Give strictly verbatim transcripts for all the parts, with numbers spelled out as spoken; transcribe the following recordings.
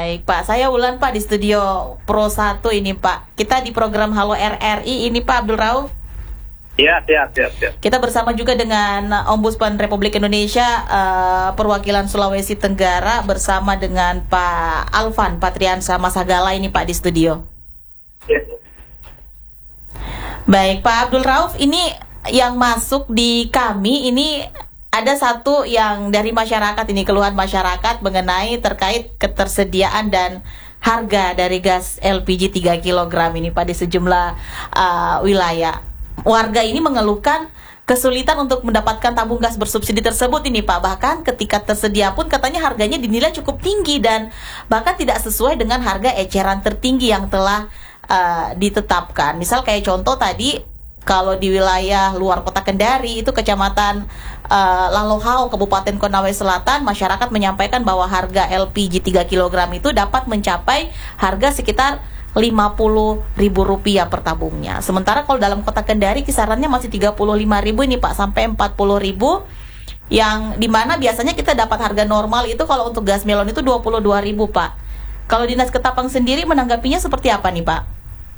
Baik Pak, saya Wulan Pak di studio Pro satu ini Pak. Kita di program Halo R R I ini Pak Abdul Rauf. Iya, siap, siap, siap. Kita bersama juga dengan Ombudsman Republik Indonesia uh, perwakilan Sulawesi Tenggara bersama dengan Pak Alvan Patriansa Masagala ini Pak di studio. Ya. Baik Pak Abdul Rauf, ini yang masuk di kami ini ada satu yang dari masyarakat ini, keluhan masyarakat mengenai terkait ketersediaan dan harga dari gas L P G tiga kilogram ini Pak di sejumlah uh, wilayah. Warga ini mengeluhkan kesulitan untuk mendapatkan tabung gas bersubsidi tersebut ini Pak. Bahkan ketika tersedia pun katanya harganya dinilai cukup tinggi dan bahkan tidak sesuai dengan harga eceran tertinggi yang telah uh, ditetapkan. Misal kayak contoh tadi, kalau di wilayah luar kota Kendari, itu kecamatan uh, Lalohau, Kabupaten Konawe Selatan, masyarakat menyampaikan bahwa harga L P G tiga kilogram itu dapat mencapai harga sekitar lima puluh ribu rupiah per tabungnya. Sementara kalau dalam kota Kendari kisarannya masih tiga puluh lima ribu ini Pak, sampai empat puluh ribu. Yang dimana biasanya kita dapat harga normal itu kalau untuk gas melon itu dua puluh dua ribu Pak. Kalau Dinas Ketapang sendiri menanggapinya seperti apa nih Pak?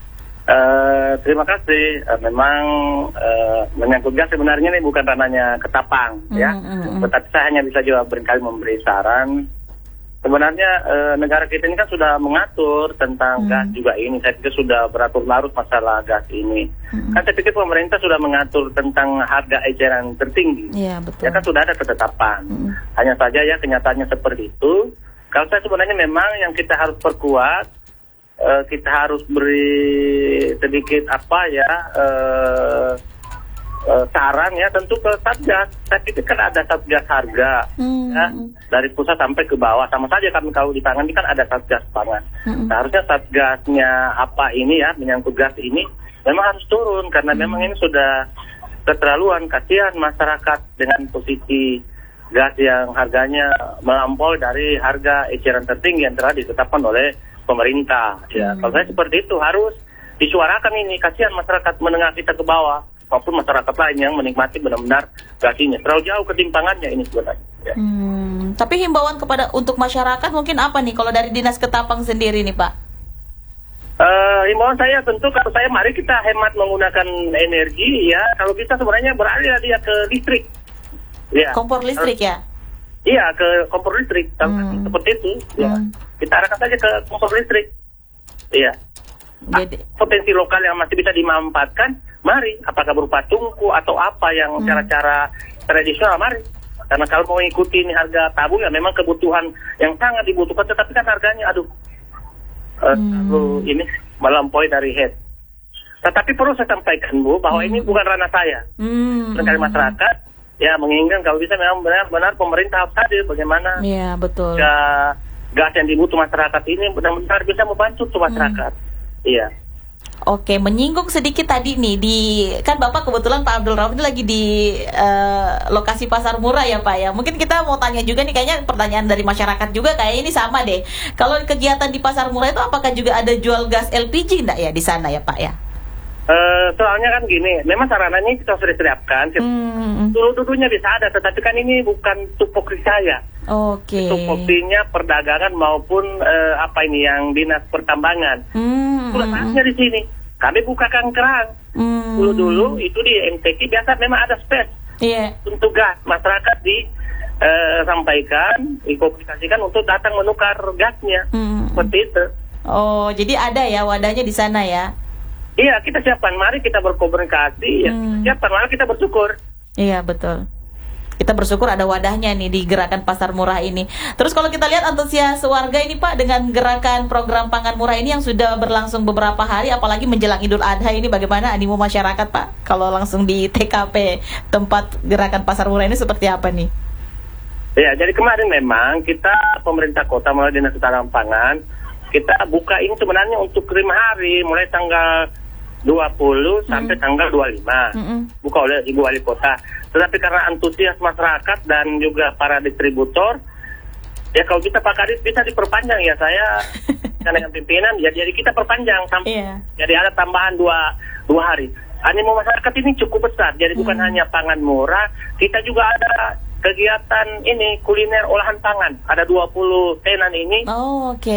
Uh, terima kasih. Uh, memang uh, menyangkut gas sebenarnya ini bukan ranahnya Ketapang, mm, ya. Mm, mm. Tetapi saya hanya bisa juga berkali memberi saran. Sebenarnya uh, negara kita ini kan sudah mengatur tentang mm. gas juga ini. Saya pikir sudah beratur larut masalah gas ini. Mm. Kan saya pikir pemerintah sudah mengatur tentang harga eceran tertinggi. Yeah, betul. Ya kan sudah ada ketetapan. Mm. Hanya saja ya kenyataannya seperti itu. Kalau saya sebenarnya memang yang kita harus perkuat, Uh, kita harus beri sedikit apa ya uh, uh, saran ya tentu ke Satgas. Saya pikir kan ada Satgas harga, hmm. ya, dari pusat sampai ke bawah sama saja kan. Kalau di tangan ini kan ada Satgas pangan. Hmm. Seharusnya Satgasnya apa ini ya menyangkut gas ini memang harus turun karena hmm. memang ini sudah keterlaluan. Kasihan masyarakat dengan posisi gas yang harganya melampaui dari harga eceran tertinggi yang telah ditetapkan oleh pemerintah. Ya, hmm. kalau saya seperti itu harus disuarakan ini. Kasihan masyarakat menengah kita ke bawah maupun masyarakat lain yang menikmati benar-benar gasnya. Terlalu jauh ketimpangannya ini sebenarnya. Ya. Hmm. Tapi himbauan kepada untuk masyarakat mungkin apa nih kalau dari Dinas Ketapang sendiri nih Pak? Uh, himbauan saya tentu kalau saya mari kita hemat menggunakan energi ya. Kalau kita sebenarnya beralih dia ke listrik. Ya. Kompor listrik ya? Iya, ke kompor listrik. Hmm. Seperti itu. Ya. Hmm. Kita arahkan saja ke kompor listrik. Iya. Jadi, potensi lokal yang masih bisa dimanfaatkan, mari. Apakah berupa tungku atau apa yang cara-cara hmm. tradisional, mari. Karena kalau mau ikuti ini harga tabung ya memang kebutuhan yang sangat dibutuhkan, tetapi kan harganya aduh hmm. uh, ini melampaui dari head. Tetapi perlu saya sampaikan Bu, bahwa hmm. ini bukan ranah saya. Hmm. Dari masyarakat ya menginginkan kalau bisa memang benar-benar pemerintah harus hadir bagaimana. Iya betul. Ya, gas yang dibutuh masyarakat ini benar-benar bisa membantu tuh masyarakat. Hmm. Iya. Oke, menyinggung sedikit tadi nih di kan Bapak kebetulan Pak Abdul Rauf ini lagi di uh, lokasi pasar murah ya Pak ya. Mungkin kita mau tanya juga nih, kayaknya pertanyaan dari masyarakat juga kayak ini sama deh. Kalau kegiatan di pasar murah itu apakah juga ada jual gas L P G enggak ya di sana ya Pak ya? Uh, soalnya kan gini, memang sarananya kita sudah siapkan. Hmm. Dulu-dulunya bisa ada, tetapi kan ini bukan tupoksi saya. Oke. Okay. Tupoksinya perdagangan maupun uh, apa ini yang dinas pertambangan. Hmm. Saatnya di sini. Kami bukakan keran. Hmm. Dulu-dulu itu di M T Q biasa memang ada space. Iya. Yeah. Untuk gas masyarakat di uh, sampaikan, dikomunikasikan untuk datang menukar gasnya. Hmm. Seperti itu. Oh, jadi ada ya wadahnya di sana ya? Iya, kita siapkan. Mari kita berkomunikasi. Hmm. Ya, siapkan. Mari kita bersyukur. Iya, betul. Kita bersyukur ada wadahnya nih di gerakan pasar murah ini. Terus kalau kita lihat antusias warga ini Pak dengan gerakan program pangan murah ini yang sudah berlangsung beberapa hari, apalagi menjelang Idul Adha ini, bagaimana animo masyarakat Pak? Kalau langsung di T K P tempat gerakan pasar murah ini seperti apa nih? Ya, jadi kemarin memang kita pemerintah kota melalui Dinas Ketahanan Pangan kita buka ini sebenarnya untuk lima hari mulai tanggal dua puluh mm. sampai tanggal dua puluh lima mm-hmm. buka oleh Ibu Wali Kota. Tetapi karena antusias masyarakat dan juga para distributor, ya kalau kita Pak Kadis bisa diperpanjang ya saya dengan pimpinan ya jadi kita perpanjang sampai yeah. jadi ada tambahan dua dua hari. Animo masyarakat ini cukup besar, jadi mm. bukan hanya pangan murah, kita juga ada kegiatan ini kuliner olahan pangan, ada dua puluh tenan ini. Oh, oke. Okay.